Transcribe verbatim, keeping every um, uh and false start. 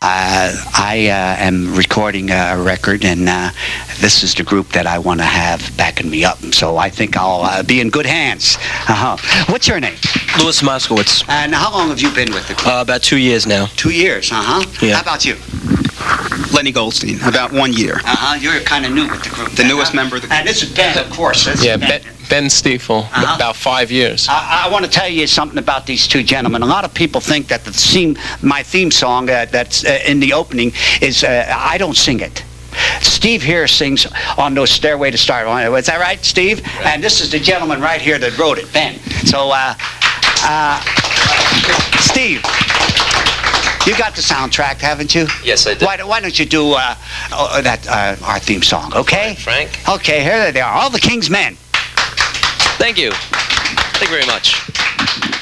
Uh, I uh, am recording a record, and uh, this is the group that I want to have backing me up. So I think I'll uh, be in good hands. Uh-huh. What's your name? Louis Moskowitz. And how long have you been with the group? Uh, about two years now. Two years, uh-huh. Yeah. How about you? Lenny Goldstein, about one year. Uh-huh. You're kind of new with the group. The then, newest huh? member of the group. And this is Ben, of course. This Yeah, is Ben. Ben, Ben Stiefel, Uh-huh. about five years. I, I want to tell you something about these two gentlemen. A lot of people think that the theme, my theme song uh, that's uh, in the opening is, uh, I don't sing it. Steve here sings on those Stairway to Stardom. Is that right, Steve? Right. And this is the gentleman right here that wrote it, Ben. So, uh, uh, Steve, you got the soundtrack, haven't you? Yes, I did. Why, why don't you do uh, uh, that uh, our theme song, okay? Right, Frank. Okay, here they are, All the King's Men. Thank you. Thank you very much.